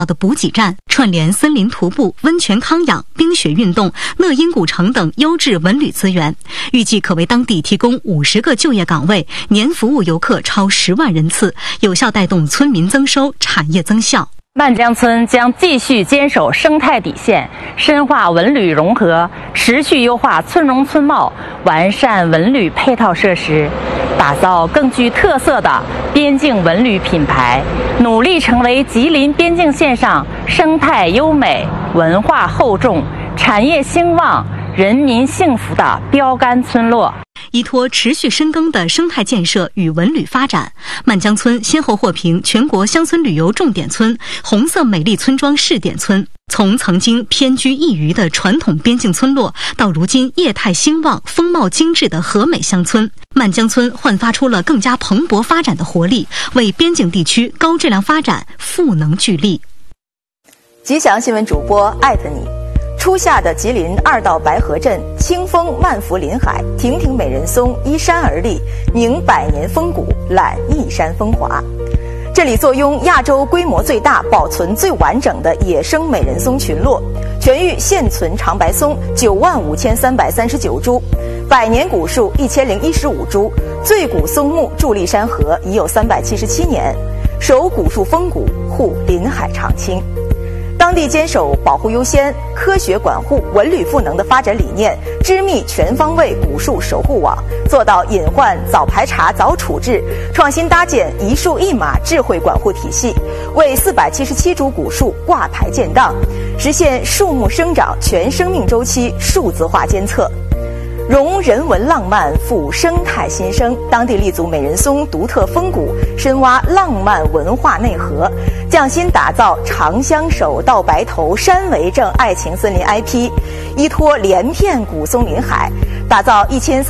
的补给站，串联森林徒步、温泉康养、冰雪运动、讷因古城等优质文旅资源，预计可为当地提供50个就业岗位，年服务游客超10万人次，有效带动村民增收、产业增效。 漫江村将继续坚守生态底线，深化文旅融合，持续优化村容村貌，完善文旅配套设施，打造更具特色的边境文旅品牌，努力成为吉林边境线上生态优美、文化厚重、产业兴旺、人民幸福的标杆村落。 依托持续深耕的生态建设与文旅发展，漫江村先后获评全国乡村旅游重点村、红色美丽村庄试点村。从曾经偏居一隅的传统边境村落，到如今业态兴旺、风貌精致的和美乡村，漫江村焕发出了更加蓬勃发展的活力，为边境地区高质量发展赋能聚力。 吉祥新闻主播艾特你。初夏的吉林2道白河镇，清风漫拂林海，亭亭美人松依山而立，凝百年风骨，揽一山风华。这里坐拥亚洲规模最大、保存最完整的野生美人松群落，全域现存长白松95339株，百年古树1015株，最古松木伫立山河已有377年，守古树风骨，护林海长青。当地坚守保护优先、科学管护、文旅赋能的发展理念，织密全方位古树守护网，做到隐患早排查、早处置，创新搭建一树一码智慧管护体系，为477株古树挂牌建档，实现树木生长全生命周期数字化监测。融人文浪漫，赋生态新生。当地立足美人松独特风骨，深挖浪漫文化内核，匠心打造长相守到白头山为证爱情森林 IP， 依托连片古松林海，打造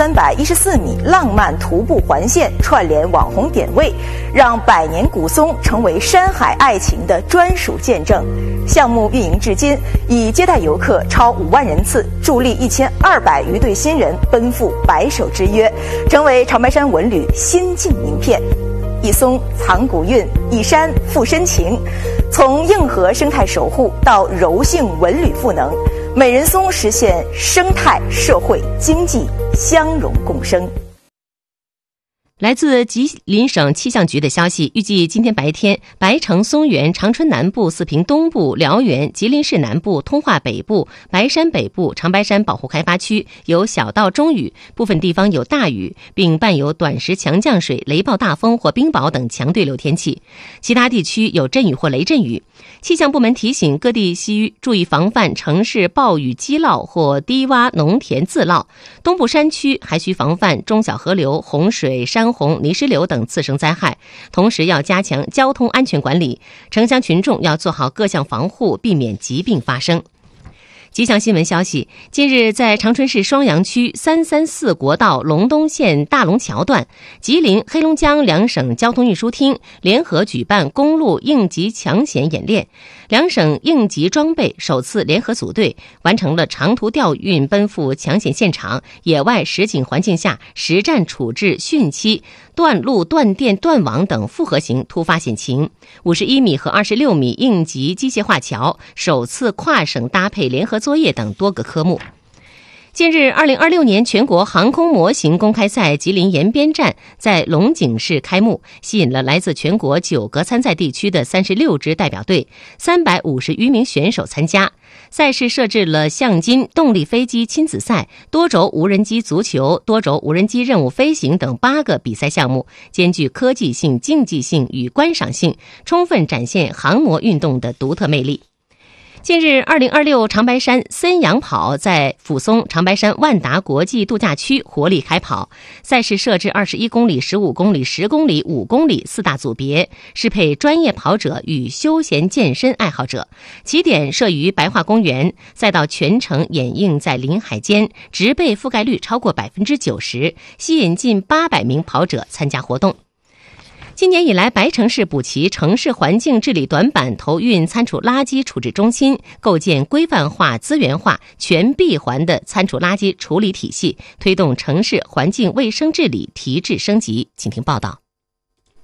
1314米浪漫徒步环线，串联网红点位，让百年古松成为山海爱情的专属见证。项目运营至今，已接待游客超5万人次，助力1200余对新人奔赴白首之约，成为长白山文旅新晋名片。一松藏古韵，一山赋深情。从硬核生态守护到柔性文旅赋能，美人松实现生态、社会、经济相融共生。 来自吉林省气象局的消息，预计今天白天，白城、松原、长春南部、四平东部、辽源、吉林市南部、通化北部、白山北部、长白山保护开发区有小到中雨，部分地方有大雨，并伴有短时强降水、雷暴大风或冰雹等强对流天气。其他地区有阵雨或雷阵雨。气象部门提醒各地需注意防范城市暴雨积涝或低洼农田自涝。东部山区还需防范中小河流、洪水、山洪、泥石流等次生灾害，同时要加强交通安全管理，城乡群众要做好各项防护，避免疾病发生。吉祥新闻消息，近日在长春市双阳区334国道龙东线大龙桥段，吉林、黑龙江两省交通运输厅联合举办公路应急抢险演练，两省应急装备首次联合组队，完成了长途调运奔赴抢险现场、野外实景环境下实战处置汛期、断路、断电、断网等复合型突发险情。51米和26米应急机械化桥首次跨省搭配联合作业等多个科目。近日，2026年全国航空模型公开赛吉林延边站在龙井市开幕，吸引了来自全国9个参赛地区的36支代表队，350余名选手参加。赛事设置了象金、动力飞机亲子赛、多轴无人机足球、多轴无人机任务飞行等8个比赛项目，兼具科技性、竞技性与观赏性，充分展现航模运动的独特魅力。近日，2026长白山森羊跑在抚松长白山万达国际度假区活力开跑，赛事设置21公里、15公里、10公里、5公里4大组别，适配专业跑者与休闲健身爱好者。起点设于白桦公园，赛道全程掩映在林海间，植被覆盖率超过90%，吸引近800名跑者参加活动。今年以来，白城市补齐城市环境治理短板，投运参处垃圾处置中心，构建规范化、资源化、全闭环的参处垃圾处理体系，推动城市环境卫生治理提质升级。请听报道。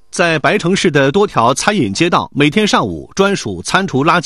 在白城市的多条餐饮街道，每天上午专属餐厨垃圾